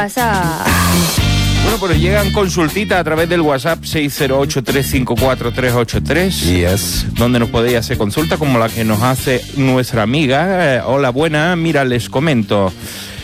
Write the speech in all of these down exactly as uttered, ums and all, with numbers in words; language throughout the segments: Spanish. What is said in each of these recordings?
Bueno, pues llegan consultitas a través del WhatsApp seis cero ocho, tres cinco cuatro, tres ocho tres, yes. donde nos podéis hacer consultas como la que nos hace nuestra amiga. Eh, hola, buena, mira, les comento.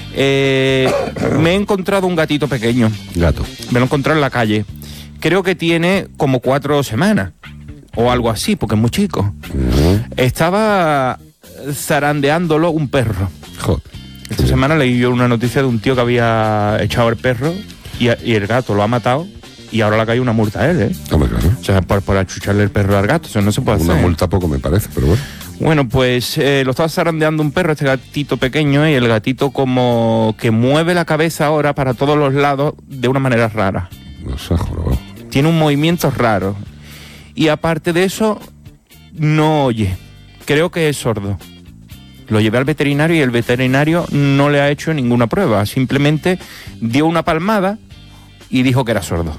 Eh, me he encontrado un gatito pequeño. Gato. Me lo he encontrado en la calle. Creo que tiene como cuatro semanas o algo así, porque es muy chico. Uh-huh. Estaba zarandeándolo un perro. Joder. Esta sí. semana leí yo una noticia de un tío que había echado el perro y, y el gato lo ha matado y ahora le ha caído una multa a él, ¿eh? Hombre, claro. O sea, por, por achucharle el perro al gato, eso no se puede una hacer. Una multa poco me parece, pero bueno. Bueno, pues eh, lo estaba zarandeando un perro, este gatito pequeño, y el gatito como que mueve la cabeza ahora para todos los lados de una manera rara. No sé, joder. Tiene un movimiento raro. Y aparte de eso, no oye. Creo que es sordo. Lo llevé al veterinario y el veterinario no le ha hecho ninguna prueba. Simplemente dio una palmada y dijo que era sordo.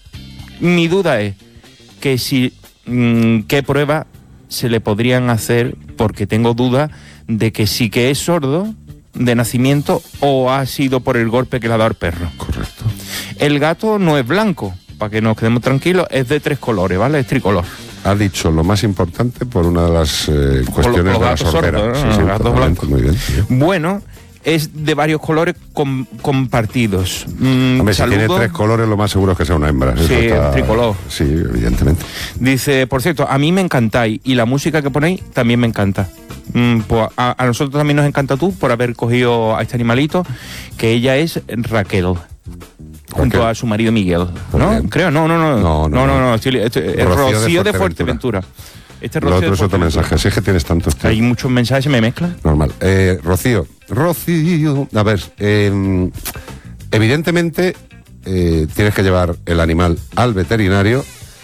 Mi duda es que si mmm, qué prueba se le podrían hacer, porque tengo duda de que sí que es sordo de nacimiento o ha sido por el golpe que le ha dado el perro. Correcto. El gato no es blanco, para que nos quedemos tranquilos, es de tres colores, ¿vale? Es tricolor. Ha dicho lo más importante por una de las eh, cuestiones los de la sordera. Sordos, ¿no? Sí, sí, gatos blancos. Muy bien, sí. Bueno, es de varios colores com compartidos. Mm, Hombre, si saludo. tiene tres colores, lo más seguro es que sea una hembra. Sí, está... tricolor. Sí, evidentemente. Dice, por cierto, a mí me encantáis y la música que ponéis también me encanta. Mm, pues a, a nosotros también nos encanta tú por haber cogido a este animalito, que ella es Raquel. Junto a su marido Miguel, ¿no? Creo, no, no, no. No, no, no, no, no. Estoy, estoy, es Rocío, Rocío de de Fuerteventura. Este es Lo otro es otro mensaje. Si es que tienes tantos. Tío. Hay muchos mensajes, ¿se me mezclan? Normal. Eh, Rocío. Rocío. A ver, eh, evidentemente eh, tienes que llevar el animal al veterinario.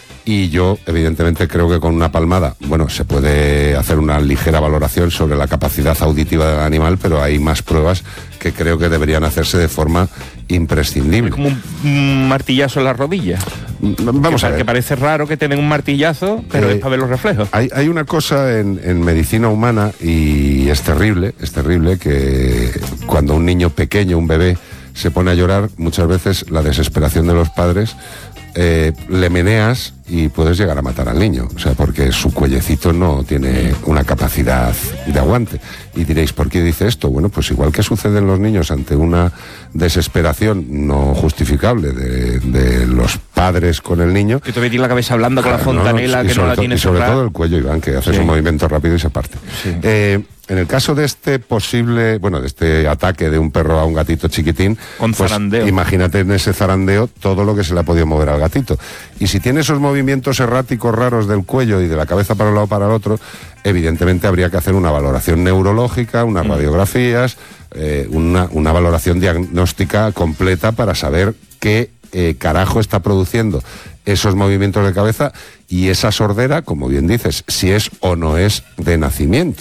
Y yo, evidentemente, creo que con una palmada, bueno, se puede hacer una ligera valoración sobre la capacidad auditiva del animal, pero hay más pruebas que creo que deberían hacerse de forma imprescindible. Es como un, un martillazo en la rodilla. Vamos que, a ver. Que parece raro que te den un martillazo, pero eh, es para ver los reflejos. Hay, hay una cosa en, en medicina humana, y es terrible, es terrible, que cuando un niño pequeño, un bebé, se pone a llorar, muchas veces la desesperación de los padres... Eh, le meneas y puedes llegar a matar al niño, o sea, porque su cuellecito no tiene una capacidad de aguante. Y diréis, ¿por qué dice esto? Bueno, pues igual que sucede en los niños ante una desesperación no justificable de, de los padres con el niño. Que te metí la cabeza hablando con la fontanela, no, no, que no la tienes. Y sobre todo el cuello, Iván, que haces sí. un movimiento rápido y se parte. Sí. Eh, En el caso de este posible, bueno, de este ataque de un perro a un gatito chiquitín, con pues zarandeo. Imagínate en ese zarandeo todo lo que se le ha podido mover al gatito. Y si tiene esos movimientos erráticos raros del cuello y de la cabeza para un lado para el otro, evidentemente habría que hacer una valoración neurológica, unas mm. radiografías, eh, una, una valoración diagnóstica completa para saber qué eh, carajo está produciendo esos movimientos de cabeza y esa sordera, como bien dices, si es o no es de nacimiento.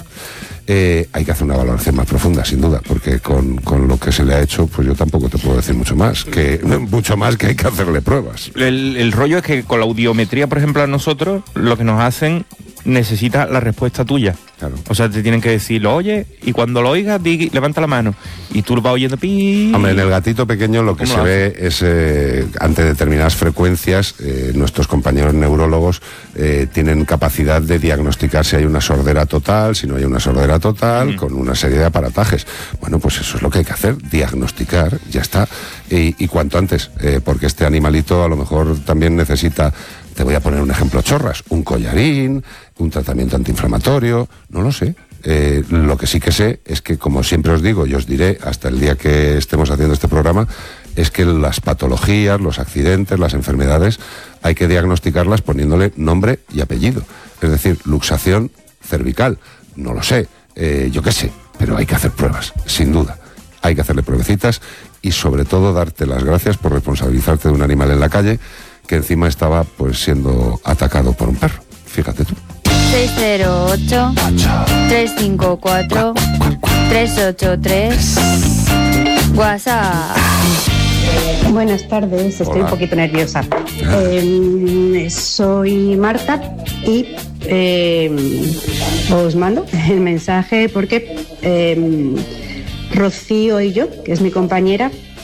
Eh, hay que hacer una valoración más profunda, sin duda, porque con, con lo que se le ha hecho, pues yo tampoco te puedo decir mucho más, que mucho más que hay que hacerle pruebas. El, el rollo es que con la audiometría, por ejemplo, a nosotros, lo que nos hacen necesita la respuesta tuya. Claro. O sea, te tienen que decir, lo oye, y cuando lo oigas, di, levanta la mano. Y tú lo vas oyendo, pi. Hombre, en el gatito pequeño lo que se ve es, eh, ante determinadas frecuencias, eh, nuestros compañeros neurólogos eh, tienen capacidad de diagnosticar si hay una sordera total, si no hay una sordera total, mm. con una serie de aparatajes. Bueno, pues eso es lo que hay que hacer, diagnosticar, ya está. Y, y cuanto antes, eh, porque este animalito a lo mejor también necesita... Te voy a poner un ejemplo chorras, un collarín, un tratamiento antiinflamatorio, no lo sé. Eh, lo que sí que sé es que, como siempre os digo, y os diré hasta el día que estemos haciendo este programa, es que las patologías, los accidentes, las enfermedades, hay que diagnosticarlas poniéndole nombre y apellido. Es decir, luxación cervical, no lo sé, eh, yo qué sé, pero hay que hacer pruebas, sin duda. Hay que hacerle pruebecitas y sobre todo darte las gracias por responsabilizarte de un animal en la calle que encima estaba pues siendo atacado por un perro. Fíjate tú. seis cero ocho, tres cinco cuatro, tres ocho tres WhatsApp. Buenas tardes, estoy Hola. un poquito nerviosa. Eh, soy Marta y eh, os mando el mensaje porque eh, Rocío y yo, que es mi compañera,